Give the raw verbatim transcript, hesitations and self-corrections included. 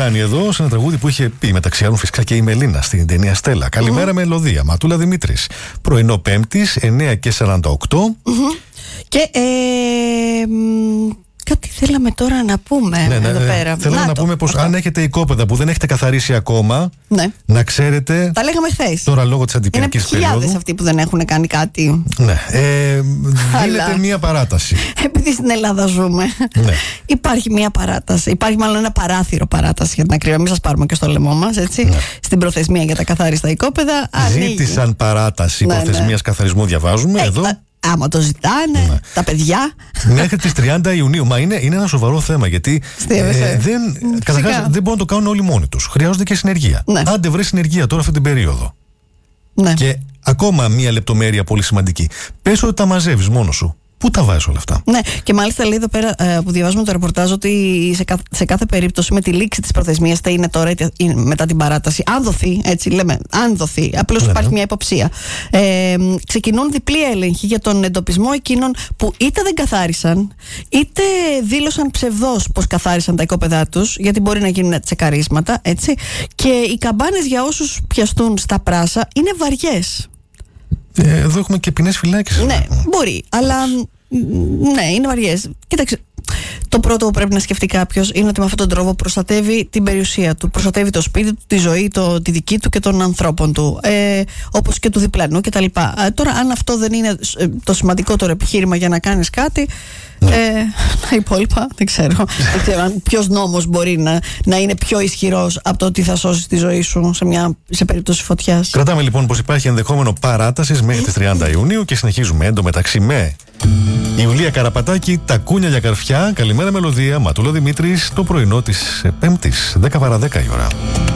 Μελάνη εδώ, σε ένα τραγούδι που είχε πει μεταξύ άλλων φυσικά και η Μελίνα στην ταινία Στέλλα. Καλημέρα, mm-hmm. Μελωδία. Ματούλα Δημήτρης. Πρωινό Πέμπτης, εννιά και σαράντα οκτώ. Mm-hmm. Και. Ε, Κάτι θέλαμε τώρα να πούμε ναι, ναι, εδώ πέρα. Θέλαμε να, να πούμε πως αν έχετε οικόπεδα που δεν έχετε καθαρίσει ακόμα, ναι. να ξέρετε. Τα λέγαμε χθες. Τώρα λόγω της αντιπυρικής περίοδου. Είναι χιλιάδες αυτοί που δεν έχουν κάνει κάτι. Ναι. Ε, δίνεται μία παράταση. Επειδή στην Ελλάδα ζούμε, ναι. υπάρχει μία παράταση. Υπάρχει μάλλον ένα παράθυρο παράταση για την ακρίβεια. Μην σας πάρουμε και στο λαιμό μας, έτσι. Ναι. Στην προθεσμία για τα καθάριστα οικόπεδα. Ζήτησαν ανοίγει. παράταση ναι, προθεσμίας ναι. καθαρισμού, διαβάζουμε ε, εδώ. Α, άμα το ζητάνε, ναι. τα παιδιά. Μέχρι τις τριάντα Ιουνίου. Μα είναι, είναι ένα σοβαρό θέμα. Γιατί ε, δεν, καταρχάς, δεν μπορούν να το κάνουν όλοι μόνοι τους. Χρειάζονται και συνεργεία. Ναι. Άντε βρε συνεργεία τώρα αυτή την περίοδο. Ναι. Και ακόμα μία λεπτομέρεια πολύ σημαντική. Πες ότι τα μαζεύεις μόνος σου. Πού τα βάζεις όλα αυτά? Ναι, και μάλιστα λέει εδώ πέρα ε, που διαβάζουμε το ρεπορτάζ ότι σε, καθ, σε κάθε περίπτωση με τη λήξη της προθεσμίας, είτε είναι τώρα είτε είναι μετά την παράταση, αν δοθεί, έτσι λέμε, αν δοθεί, απλώς ναι, υπάρχει ναι. μια υποψία. Ε, ξεκινούν διπλή έλεγχοι για τον εντοπισμό εκείνων που είτε δεν καθάρισαν, είτε δήλωσαν ψευδώς πως καθάρισαν τα οικόπεδά τους, γιατί μπορεί να γίνουν τσεκαρίσματα, έτσι. Και οι καμπάνες για όσους πιαστούν στα πράσα είναι βαριές. Ε, εδώ έχουμε και ποινές φυλάκισης. Ναι, μπορεί, αλλά ναι, είναι βαριές. Κοίταξε, το πρώτο που πρέπει να σκεφτεί κάποιος είναι ότι με αυτόν τον τρόπο προστατεύει την περιουσία του, προστατεύει το σπίτι του, τη ζωή, το, τη δική του και των ανθρώπων του, ε, όπως και του διπλανού κτλ. Ε, τώρα, αν αυτό δεν είναι το σημαντικότερο επιχείρημα για να κάνεις κάτι, ναι. ε, τα υπόλοιπα δεν ξέρω. Δεν ξέρω αν ποιος νόμος μπορεί να, να είναι πιο ισχυρός από το ότι θα σώσεις τη ζωή σου σε, μια, σε περίπτωση φωτιάς. Κρατάμε λοιπόν πως υπάρχει ενδεχόμενο παράτασης μέχρι τις τριάντα Ιουνίου και συνεχίζουμε εντωμεταξύ με Ιουλία Καραπατάκη, τα κούνια για καρφιά. Καλημέρα Μελωδία, Ματούλα Δημήτρης, το πρωινό της Πέμπτης, δέκα παρά δέκα η ώρα.